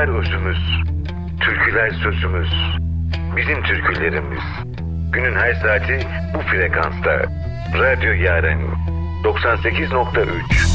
Şarkılar özümüz, türküler sözümüz, bizim türkülerimiz. Günün her saati bu frekansta. Radyo Yaren 98.3.